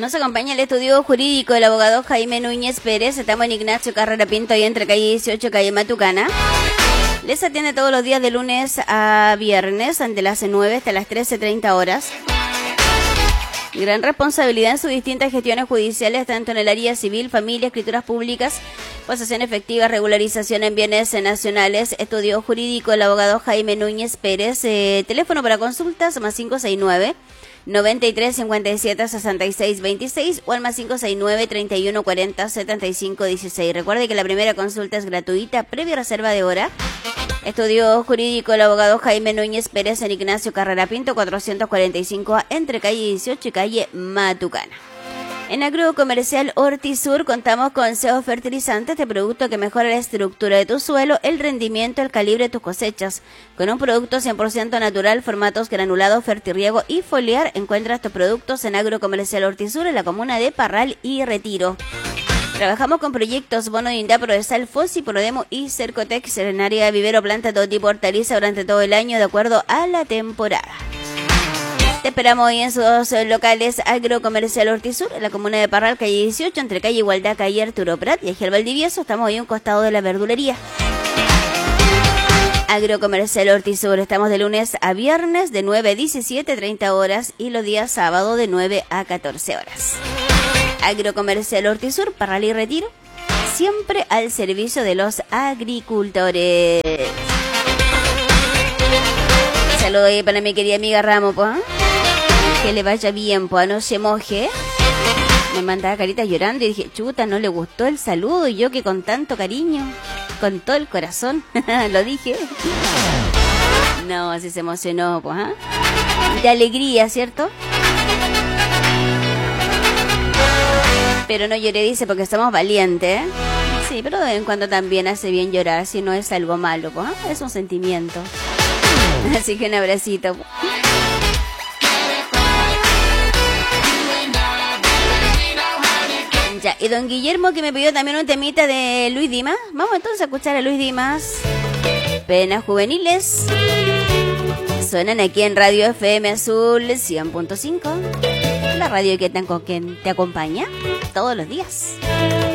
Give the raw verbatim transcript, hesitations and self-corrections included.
Nos acompaña el estudio jurídico del abogado Jaime Núñez Pérez. Estamos en Ignacio Carrera Pinto, ahí entre calle dieciocho, calle Matucana. Les atiende todos los días de lunes a viernes, ante las nueve hasta las trece treinta horas. Gran responsabilidad en sus distintas gestiones judiciales, tanto en el área civil, familia, escrituras públicas, posesión efectiva, regularización en bienes nacionales. Estudio jurídico el abogado Jaime Núñez Pérez. Eh, teléfono para consultas más cinco seis nueve, noventa y tres, cincuenta y siete, sesenta y seis veintiséis o al más cinco seis nueve, treinta y uno, cuarenta, setenta y cinco dieciséis. Recuerde que la primera consulta es gratuita, previa reserva de hora. Estudio jurídico el abogado Jaime Núñez Pérez en Ignacio Carrera Pinto, cuatrocientos cuarenta y cinco A, entre calle dieciocho y calle Matucana. En Agrocomercial Hortisur contamos con S E O fertilizantes de producto que mejora la estructura de tu suelo, el rendimiento, el calibre de tus cosechas. Con un producto cien por ciento natural, formatos granulados, fertirriego y foliar, encuentra estos productos en Agrocomercial Hortisur en la comuna de Parral y Retiro. Trabajamos con proyectos Bono de Indapro de Sal, Fossi, Prodemo y Cercotex en área de vivero, planta, todo tipo de hortaliza durante todo el año de acuerdo a la temporada. Te esperamos hoy en sus locales Agrocomercial Hortisur, en la comuna de Parral, calle dieciocho, entre calle Igualdad, calle Arturo Prat y Ejiel Valdivieso. Estamos hoy a un costado de la verdulería. Agrocomercial Hortisur, estamos de lunes a viernes de nueve a diecisiete treinta horas y los días sábado de nueve a catorce horas. Agrocomercial Hortisur, Parral y Retiro, siempre al servicio de los agricultores. Saludos ahí para mi querida amiga Ramos, pues. Que le vaya bien, pues, no se moje. Me mandaba caritas llorando y dije, chuta, no le gustó el saludo. Y yo que con tanto cariño, con todo el corazón, lo dije. No, así se emocionó, pues, ¿eh? De alegría, ¿cierto? Pero no lloré, dice, porque estamos valientes, ¿eh? Sí, pero de vez en cuando también hace bien llorar, si no es algo malo, pues, ¿eh? Es un sentimiento. Así que un abracito. Ya, y don Guillermo, que me pidió también un temita de Luis Dimas. Vamos entonces a escuchar a Luis Dimas. Penas juveniles. Suenan aquí en Radio F M Azul cien punto cinco. La radio que te, que te acompaña todos los días.